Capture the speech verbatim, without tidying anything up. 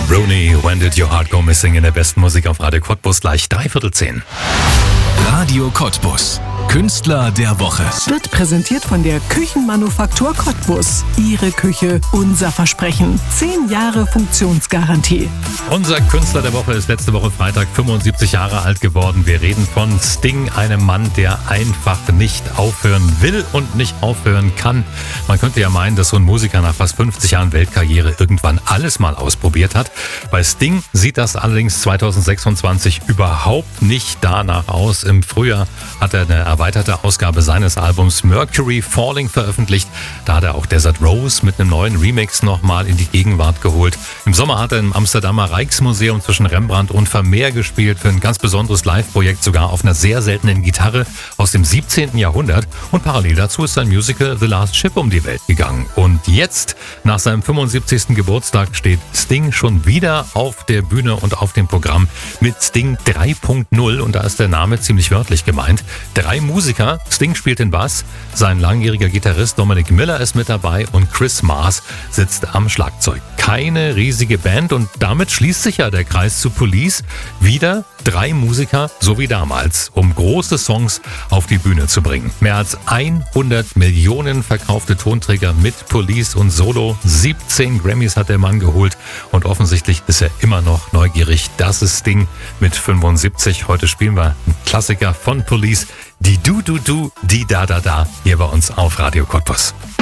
Rooney, When Did Your Heart Go Missing in der besten Musik auf Radio Cottbus, gleich dreiviertel zehn. Radio Cottbus. Künstler der Woche. Wird präsentiert von der Küchenmanufaktur Cottbus. Ihre Küche, unser Versprechen. Zehn Jahre Funktionsgarantie. Unser Künstler der Woche ist letzte Woche Freitag fünfundsiebzig Jahre alt geworden. Wir reden von Sting, einem Mann, der einfach nicht aufhören will und nicht aufhören kann. Man könnte ja meinen, dass so ein Musiker nach fast fünfzig Jahren Weltkarriere irgendwann alles mal ausprobiert hat. Bei Sting sieht das allerdings zweitausendsechsundzwanzig überhaupt nicht danach aus. Im Frühjahr hat er eine erweiterte Ausgabe seines Albums Mercury Falling veröffentlicht. Da hat er auch Desert Rose mit einem neuen Remix nochmal in die Gegenwart geholt. Im Sommer hat er im Amsterdamer Rijksmuseum zwischen Rembrandt und Vermeer gespielt für ein ganz besonderes Live-Projekt, sogar auf einer sehr seltenen Gitarre aus dem siebzehnten Jahrhundert. Und parallel dazu ist sein Musical The Last Ship um die Welt gegangen. Und jetzt, nach seinem fünfundsiebzigsten Geburtstag, steht Sting schon wieder auf der Bühne und auf dem Programm mit Sting drei Punkt null. Und da ist der Name ziemlich wörtlich gemeint. Drei Musiker, Sting spielt den Bass, sein langjähriger Gitarrist Dominic Miller ist mit dabei und Chris Mars sitzt am Schlagzeug. Keine riesige Band und damit schließt sich ja der Kreis zu Police. Wieder drei Musiker, so wie damals, um große Songs auf die Bühne zu bringen. Mehr als hundert Millionen verkaufte Tonträger mit Police und Solo. siebzehn Grammys hat der Mann geholt und offensichtlich ist er immer noch neugierig. Das ist Sting mit fünfundsiebzig. Heute spielen wir einen Klassiker von Police. Die Du Du Du, die Da Da Da, hier bei uns auf Radio Cottbus.